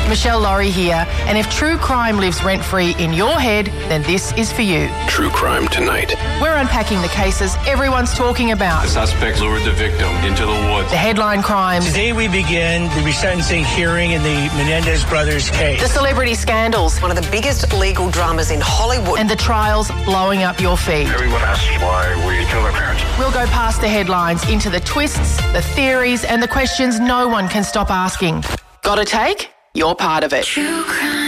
Michelle Laurie here, and if true crime lives rent-free in your head, then this is for you. True Crime Tonight. We're unpacking the cases everyone's talking about. The suspect lured the victim into the woods. The headline crimes. Today we begin the resentencing hearing in the Menendez brothers case. The celebrity scandals. One of the biggest legal dramas in Hollywood. And the trials blowing up your feed. Everyone asks why we killed our parents. We'll go past the headlines into the twists, the theories, and the questions no one can stop asking. Got a take? You're part of it. True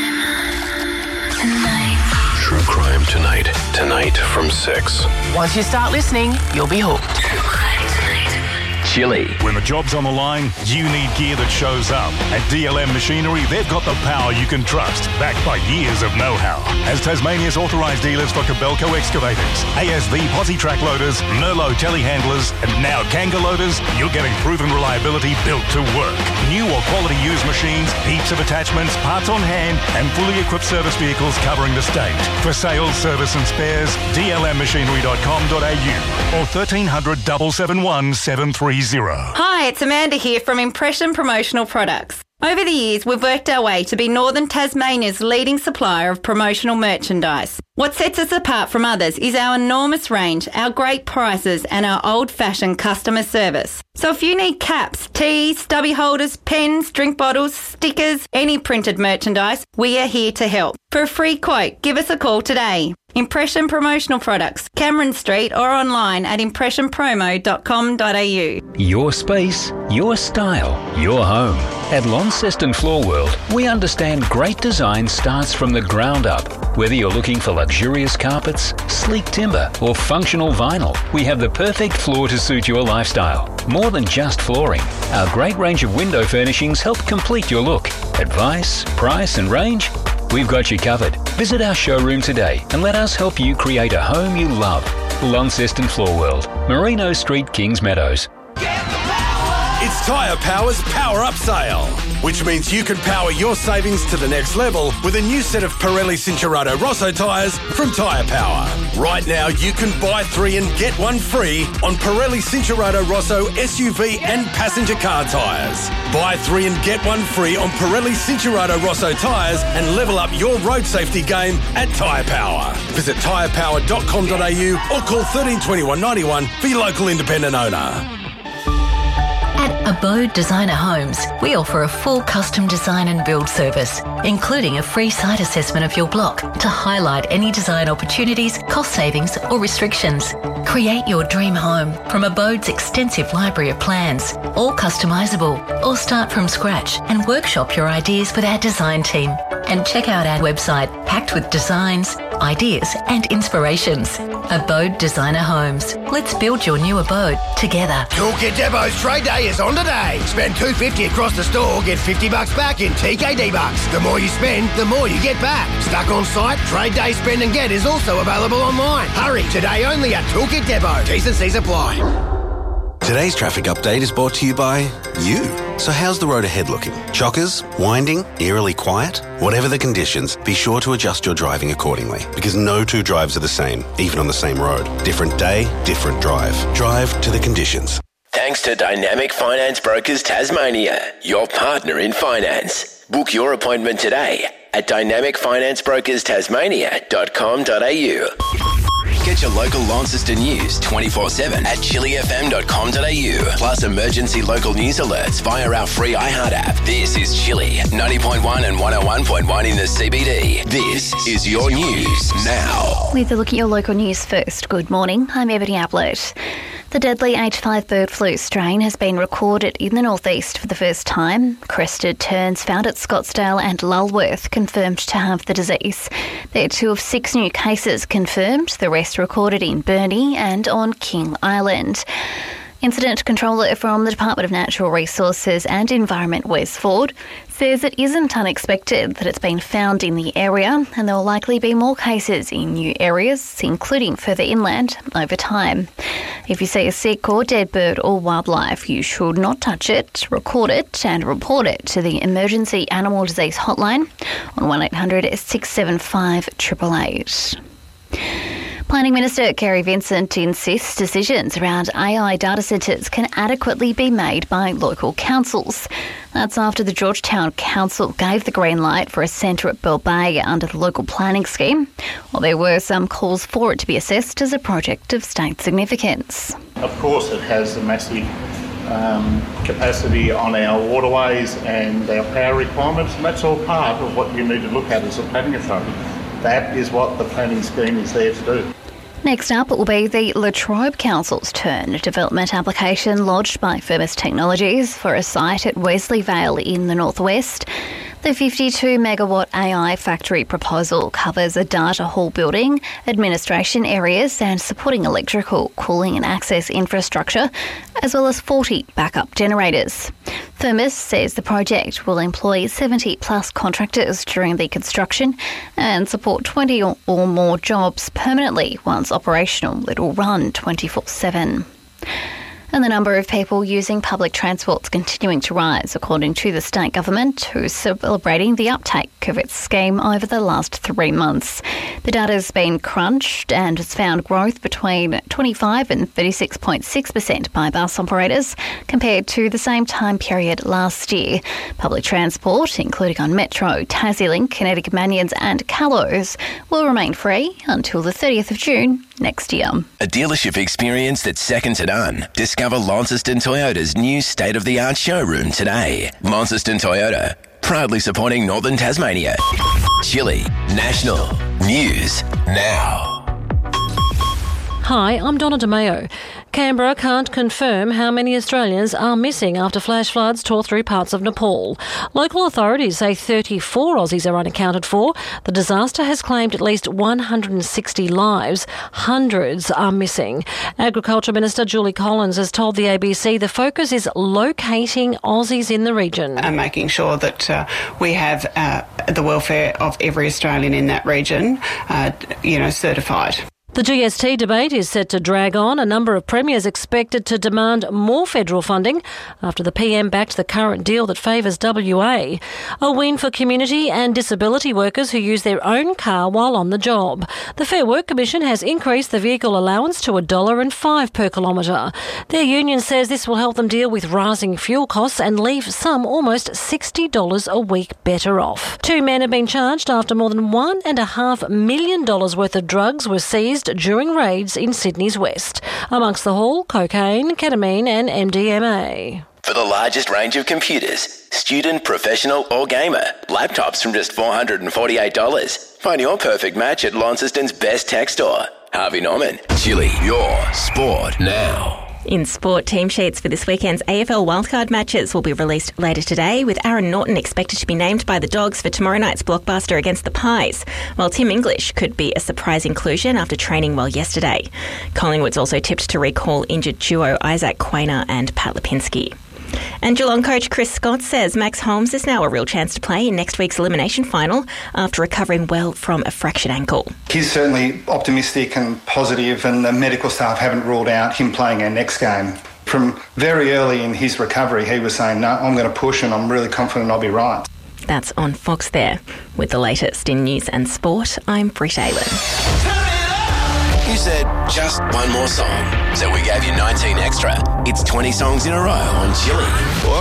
Crime Tonight. True Crime Tonight. Tonight from 6. Once you start listening, you'll be hooked. True Crime Tonight. Chili. When the job's on the line, you need gear that shows up. At DLM Machinery, they've got the power you can trust, backed by years of know-how. As Tasmania's authorised dealers for Kobelco excavators, ASV posi track loaders, Merlot telehandlers, and now Kanga loaders, you're getting proven reliability built to work. New or quality used machines, heaps of attachments, parts on hand, and fully equipped service vehicles covering the state. For sales, service and spares, dlmmachinery.com.au or 1300 771 730. Hi, it's Amanda here from Impression Promotional Products. Over the years, we've worked our way to be Northern Tasmania's leading supplier of promotional merchandise. What sets us apart from others is our enormous range, our great prices, and our old-fashioned customer service. So if you need caps, tees, stubby holders, pens, drink bottles, stickers, any printed merchandise, we are here to help. For a free quote, give us a call today. Impression Promotional Products, Cameron Street, or online at impressionpromo.com.au. Your space, your style, your home. At Launceston Floor World, we understand great design starts from the ground up. Whether you're looking for luxurious carpets, sleek timber, or functional vinyl, we have the perfect floor to suit your lifestyle. More than just flooring, our great range of window furnishings help complete your look. Advice, price, and range? We've got you covered. Visit our showroom today and let us help you create a home you love. Launceston Floor World, Merino Street, Kings Meadows. It's Tyre Power's Power Up Sale, which means you can power your savings to the next level with a new set of Pirelli Cincherato Rosso tyres from Tyre Power. Right now, you can buy 3 and get 1 free on Pirelli Cincherato Rosso SUV and passenger car tyres. Buy 3 and get 1 free on Pirelli Cincherato Rosso tyres and level up your road safety game at Tyre Power. Visit tyrepower.com.au or call 13 21 91 for your local independent owner. At Abode Designer Homes, we offer a full custom design and build service, including a free site assessment of your block to highlight any design opportunities, cost savings or restrictions. Create your dream home from Abode's extensive library of plans, all customisable, or start from scratch and workshop your ideas with our design team. And check out our website packed with designs, ideas and inspirations. Abode Designer Homes. Let's build your new abode together. Toolkit Depot's trade day is on today. Spend $250 across the store, get $50 back in TKD bucks. The more you spend, the more you get back. Stuck on site? Trade day spend and get is also available online. Hurry, today only at Toolkit Depot. T's and C's apply. Today's traffic update is brought to you by you. So how's the road ahead looking? Chockers? Winding? Eerily quiet? Whatever the conditions, be sure to adjust your driving accordingly, because no two drives are the same, even on the same road. Different day, different drive. Drive to the conditions. Thanks to Dynamic Finance Brokers Tasmania, your partner in finance. Book your appointment today at dynamicfinanceBrokersTasmania.com.au. Get your local Launceston news 24/7 at chilifm.com.au. Plus emergency local news alerts via our free iHeart app. This is Chili, 90.1 and 101.1 in the CBD. This is your news now. With a look at your local news first. Good morning, I'm Ebony Ablett. The deadly H5 bird flu strain has been recorded in the northeast for the first time. Crested terns found at Scottsdale and Lulworth confirmed to have the disease. There are 2 of 6 new cases confirmed, the rest recorded in Burnie and on King Island. Incident Controller from the Department of Natural Resources and Environment, Wes Ford, says it isn't unexpected that it's been found in the area and there will likely be more cases in new areas, including further inland, over time. If you see a sick or dead bird or wildlife, you should not touch it, record it and report it to the Emergency Animal Disease Hotline on 1800 675 888. Planning Minister Gary Vincent insists decisions around AI data centres can adequately be made by local councils. That's after the Georgetown Council gave the green light for a centre at Bell Bay under the local planning scheme, while there were some calls for it to be assessed as a project of state significance. Of course it has a massive capacity on our waterways and our power requirements, and that's all part of what you need to look at as a planning authority. That is what the planning scheme is there to do. Next up, it will be the Latrobe Council's turn. A development application lodged by Firmus Technologies for a site at Wesley Vale in the northwest. The 52-megawatt AI factory proposal covers a data hall building, administration areas and supporting electrical, cooling and access infrastructure, as well as 40 backup generators. Firmus says the project will employ 70-plus contractors during the construction and support 20 or more jobs permanently once operational. It will run 24/7. And the number of people using public transport is continuing to rise, according to the state government, who's celebrating the uptake of its scheme over the last 3 months. The data has been crunched and has found growth between 25 and 36.6% by bus operators compared to the same time period last year. Public transport, including on Metro, Tassylink, Connecticut Manions and Callos, will remain free until the 30th of June next year. A dealership experience that's second to none. Discover Launceston Toyota's new state-of-the-art showroom today. Launceston Toyota, proudly supporting Northern Tasmania. Chile National News Now. Hi, I'm Donna DeMeo. Canberra can't confirm how many Australians are missing after flash floods tore through parts of Nepal. Local authorities say 34 Aussies are unaccounted for. The disaster has claimed at least 160 lives. Hundreds are missing. Agriculture Minister Julie Collins has told the ABC the focus is locating Aussies in the region. And making sure that we have the welfare of every Australian in that region, certified. The GST debate is set to drag on. A number of premiers expected to demand more federal funding after the PM backed the current deal that favours WA. A win for community and disability workers who use their own car while on the job. The Fair Work Commission has increased the vehicle allowance to $1.05 per kilometre. Their union says this will help them deal with rising fuel costs and leave some almost $60 a week better off. 2 men have been charged after more than $1.5 million worth of drugs were seized during raids in Sydney's west. Amongst the haul, cocaine, ketamine and MDMA. For the largest range of computers, student, professional or gamer, laptops from just $448. Find your perfect match at Launceston's best tech store. Harvey Norman, Chile, your sport now. In sport, team sheets for this weekend's AFL wildcard matches will be released later today, with Aaron Norton expected to be named by the Dogs for tomorrow night's blockbuster against the Pies, while Tim English could be a surprise inclusion after training well yesterday. Collingwood's also tipped to recall injured duo Isaac Quainer and Pat Lipinski. And Geelong coach Chris Scott says Max Holmes is now a real chance to play in next week's elimination final after recovering well from a fractured ankle. He's certainly optimistic and positive, and the medical staff haven't ruled out him playing our next game. From very early in his recovery, he was saying, no, I'm going to push and I'm really confident I'll be right. That's on Fox there. With the latest in news and sport, I'm Britt Aylen. You said just one more song, so we gave you 19 extra. It's 20 songs in a row on Chili. Whoa.